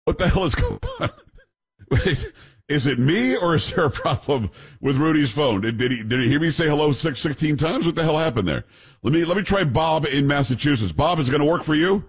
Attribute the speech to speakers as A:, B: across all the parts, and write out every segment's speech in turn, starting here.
A: What the hell is going on? Is it me, or is there a problem with Rudy's phone? Did he hear me say hello 16 times? What the hell happened there? Let me try Bob in Massachusetts. Bob, is it going to work for you?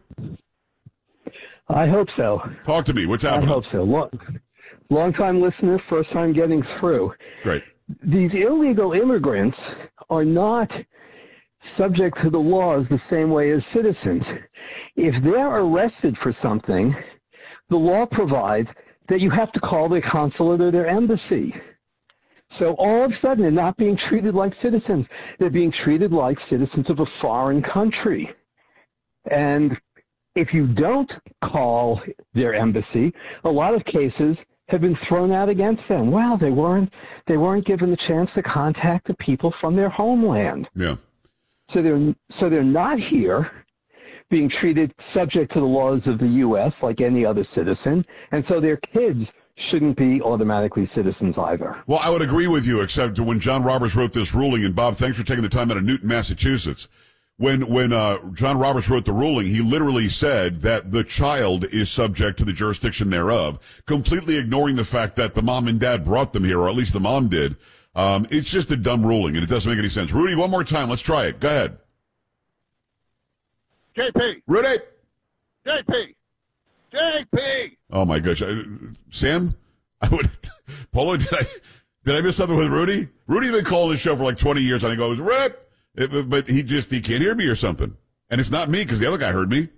B: I hope so.
A: Talk to me. What's happening?
B: I hope so. Long-time listener, first time getting through.
A: Great.
B: These illegal immigrants are not subject to the laws the same way as citizens. If they're arrested for something, the law provides that you have to call their consulate or their embassy. So all of a sudden, they're not being treated like citizens. They're being treated like citizens of a foreign country. And if you don't call their embassy, a lot of cases have been thrown out against them. Well, they weren't given the chance to contact the people from their homeland.
A: Yeah.
B: So they're not here being treated subject to the laws of the U.S. like any other citizen, and so their kids shouldn't be automatically citizens either.
A: Well, I would agree with you, except when John Roberts wrote this ruling, and Bob, thanks for taking the time out of Newton, Massachusetts. When John Roberts wrote the ruling, he literally said that the child is subject to the jurisdiction thereof, completely ignoring the fact that the mom and dad brought them here, or at least the mom did. It's just a dumb ruling, and it doesn't make any sense. Rudy, one more time. Let's try it. Go ahead.
C: JP.
A: Rudy.
C: JP.
A: Oh my gosh, Sam. Polo. Did I miss something with Rudy? Rudy's been calling the show for like 20 years, and he goes, Rick. But he can't hear me or something. And it's not me because the other guy heard me.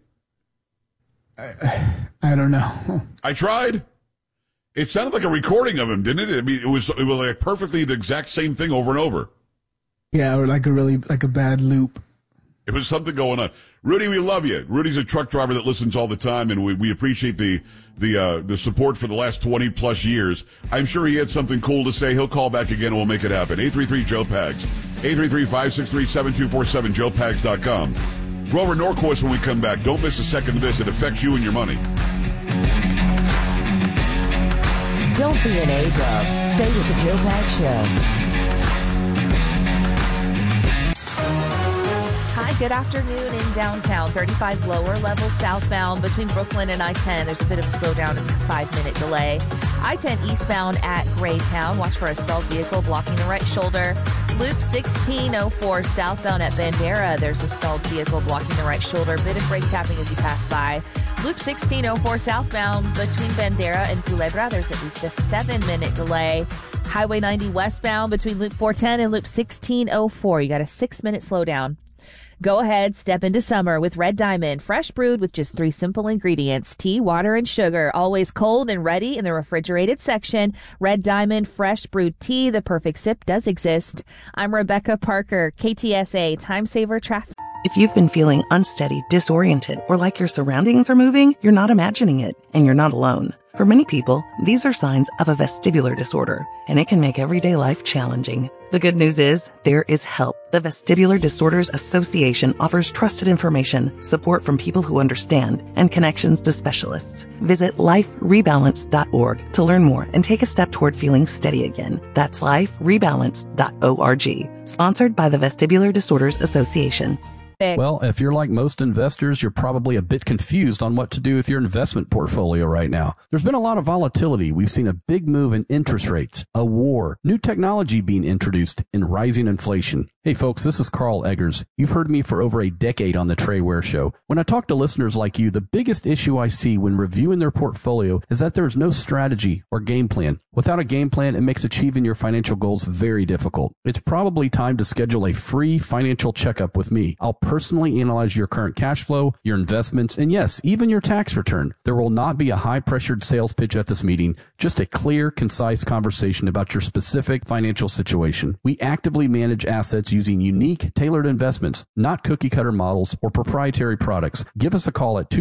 D: I don't know.
A: I tried. It sounded like a recording of him, didn't it? I mean, it was like perfectly the exact same thing over and over.
D: Yeah, or like a bad loop.
A: It was something going on. Rudy, we love you. Rudy's a truck driver that listens all the time, and we appreciate the support for the last 20 plus years. I'm sure he had something cool to say. He'll call back again and we'll make it happen. 833-JOE-PAGS. 833-563-7247, joepags.com. Grover Norquist when we come back. Don't miss a second of this. It affects you and your money.
E: Don't be an A-dub. Stay with the Joe Pags Show. Hi, good afternoon in downtown. 35 lower level southbound between Brooklyn and I-10. There's a bit of a slowdown. It's a 5-minute delay. I-10 eastbound at Graytown. Watch for a stalled vehicle blocking the right shoulder. Loop 1604 southbound at Bandera. There's a stalled vehicle blocking the right shoulder. Bit of brake tapping as you pass by. Loop 1604 southbound between Bandera and Culebra. There's at least a 7-minute delay. Highway 90 westbound between Loop 410 and Loop 1604. You got a 6-minute slowdown. Go ahead, step into summer with Red Diamond, fresh brewed with just 3 simple ingredients, tea, water, and sugar, always cold and ready in the refrigerated section. Red Diamond fresh brewed tea, the perfect sip does exist. I'm Rebecca Parker, KTSA Time Saver Traffic.
F: If you've been feeling unsteady, disoriented, or like your surroundings are moving, you're not imagining it, and you're not alone. For many people, these are signs of a vestibular disorder, and it can make everyday life challenging. The good news is, there is help. The Vestibular Disorders Association offers trusted information, support from people who understand, and connections to specialists. Visit liferebalance.org to learn more and take a step toward feeling steady again. That's liferebalance.org. Sponsored by the Vestibular Disorders Association.
G: Well, if you're like most investors, you're probably a bit confused on what to do with your investment portfolio right now. There's been a lot of volatility. We've seen a big move in interest rates, a war, new technology being introduced, and rising inflation. Hey folks, this is Carl Eggers. You've heard me for over a decade on the Trey Ware Show. When I talk to listeners like you, the biggest issue I see when reviewing their portfolio is that there's no strategy or game plan. Without a game plan, it makes achieving your financial goals very difficult. It's probably time to schedule a free financial checkup with me. I'll personally analyze your current cash flow, your investments, and yes, even your tax return. There will not be a high-pressured sales pitch at this meeting, just a clear, concise conversation about your specific financial situation. We actively manage assets using unique, tailored investments, not cookie-cutter models or proprietary products. Give us a call at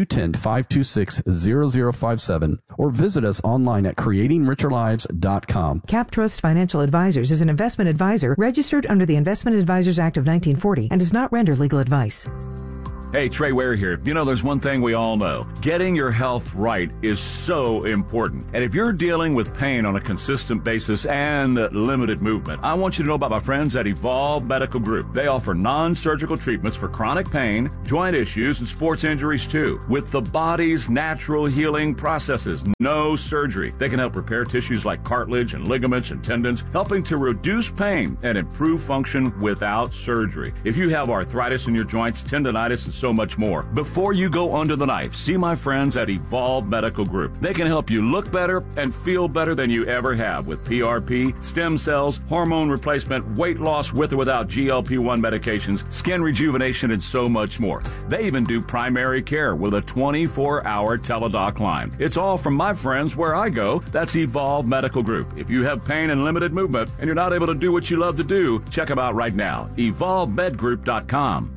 G: 210-526-0057 or visit us online at creatingricherlives.com.
H: CapTrust Financial Advisors is an investment advisor registered under the Investment Advisors Act of 1940 and does not render legal advice.
C: Hey, Trey Ware here. You know, there's one thing we all know. Getting your health right is so important. And if you're dealing with pain on a consistent basis and limited movement, I want you to know about my friends at Evolve Medical Group. They offer non-surgical treatments for chronic pain, joint issues, and sports injuries too. With the body's natural healing processes, no surgery. They can help repair tissues like cartilage and ligaments and tendons, helping to reduce pain and improve function without surgery. If you have arthritis in your joints, tendonitis, and so much more. Before you go under the knife, see my friends at Evolve Medical Group. They can help you look better and feel better than you ever have with PRP, stem cells, hormone replacement, weight loss with or without GLP-1 medications, skin rejuvenation, and so much more. They even do primary care with a 24-hour teledoc line. It's all from my friends where I go. That's Evolve Medical Group. If you have pain and limited movement and you're not able to do what you love to do, check them out right now. EvolveMedGroup.com.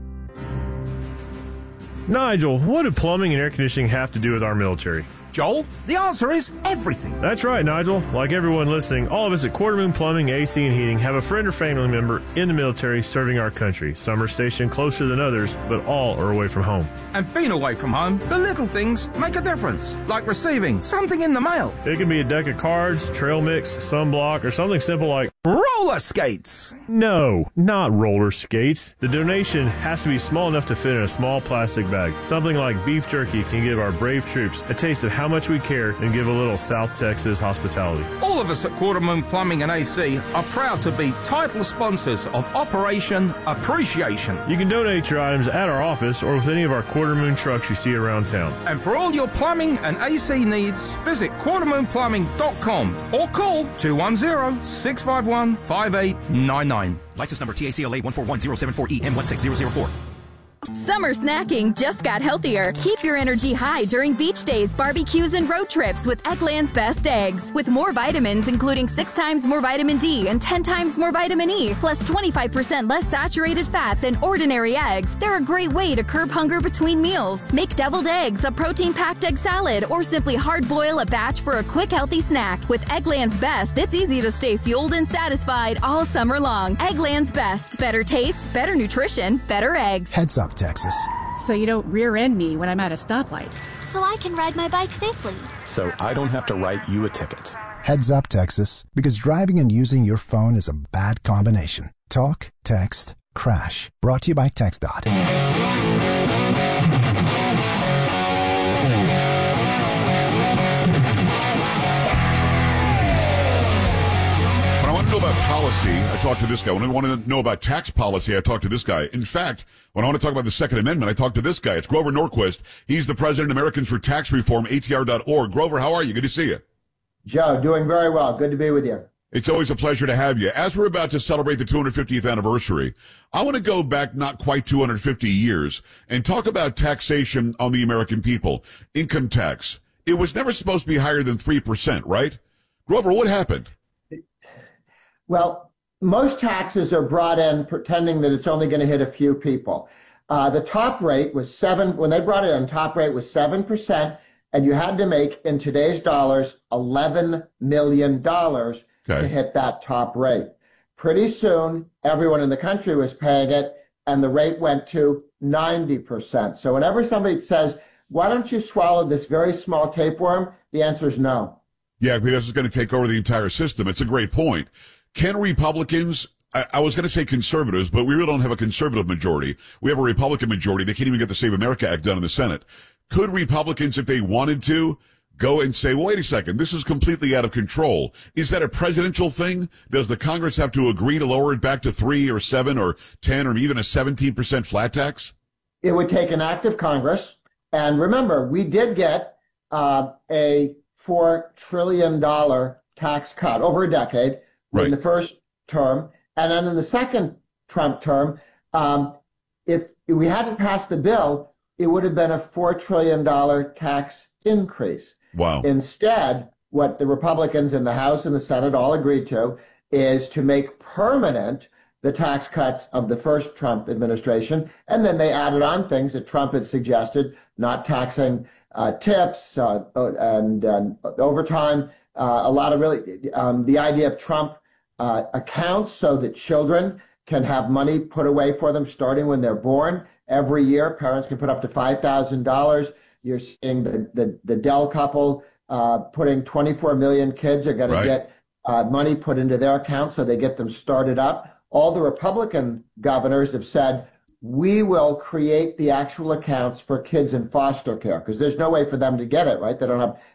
I: Nigel, what do plumbing and air conditioning have to do with our military?
J: Joel, the answer is everything.
I: That's right, Nigel. Like everyone listening, all of us at Quarter Moon Plumbing, AC, and Heating have a friend or family member in the military serving our country. Some are stationed closer than others, but all are away from home.
J: And being away from home, the little things make a difference, like receiving something in the mail.
I: It can be a deck of cards, trail mix, sunblock, or something simple like
J: roller skates.
I: No, not roller skates. The donation has to be small enough to fit in a small plastic bag. Something like beef jerky can give our brave troops a taste of how much we care and give a little South Texas hospitality.
J: All of us at Quarter Moon Plumbing and AC are proud to be title sponsors of Operation Appreciation.
I: You can donate your items at our office or with any of our Quarter Moon trucks you see around town.
J: And for all your plumbing and AC needs, visit quartermoonplumbing.com or call 210-651-5899.
K: License number TACLA 141074EM16004.
L: Summer snacking just got healthier. Keep your energy high during beach days, barbecues, and road trips with Eggland's Best Eggs. With more vitamins, including 6 times more vitamin D and 10 times more vitamin E, plus 25% less saturated fat than ordinary eggs, they're a great way to curb hunger between meals. Make deviled eggs, a protein-packed egg salad, or simply hard-boil a batch for a quick, healthy snack. With Eggland's Best, it's easy to stay fueled and satisfied all summer long. Eggland's Best. Better taste, better nutrition, better eggs.
M: Heads up, Texas.
N: So you don't rear-end me when I'm at a stoplight.
O: So I can ride my bike safely.
P: So I don't have to write you a ticket.
M: Heads up, Texas, because driving and using your phone is a bad combination. Talk, text, crash. Brought to you by TxDOT.
A: Know about policy, I talked to this guy. When I want to know about tax policy, I talked to this guy. In fact, when I want to talk about the Second Amendment, I talked to this guy. It's Grover Norquist. He's the president of Americans for Tax Reform, ATR.org. Grover, how are you? Good to see you.
Q: Joe, doing very well. Good to be with you.
A: It's always a pleasure to have you. As we're about to celebrate the 250th anniversary, I want to go back not quite 250 years and talk about taxation on the American people. Income tax. It was never supposed to be higher than 3%, right? Grover, what happened?
Q: Well, most taxes are brought in pretending that it's only going to hit a few people. The top rate was 7%. When they brought it in, top rate was 7%, and you had to make, in today's dollars, $11 million to hit that top rate. Pretty soon, everyone in the country was paying it, and the rate went to 90%. So whenever somebody says, why don't you swallow this very small tapeworm, the answer is no.
A: Yeah, because it's going to take over the entire system. It's a great point. Can Republicans, I was going to say conservatives, but we really don't have a conservative majority. We have a Republican majority. They can't even get the Save America Act done in the Senate. Could Republicans, if they wanted to, go and say, well, wait a second, this is completely out of control? Is that a presidential thing? Does the Congress have to agree to lower it back to 3 or 7 or 10 or even a 17% flat tax?
Q: It would take an act of Congress. And remember, we did get a $4 trillion tax cut over a decade. In the first term, and then in the second Trump term, if we hadn't passed the bill, it would have been a $4 trillion tax increase.
A: Wow.
Q: Instead, what the Republicans in the House and the Senate all agreed to is to make permanent the tax cuts of the first Trump administration, and then they added on things that Trump had suggested, not taxing tips and overtime, a lot of really the idea of Trump accounts so that children can have money put away for them starting when they're born, every year. Parents can put up to $5,000. You're seeing the Dell couple putting 24 million kids are going to get money put into their account so they get them started up. All the Republican governors have said, we will create the actual accounts for kids in foster care because there's no way for them to get it, right? They don't have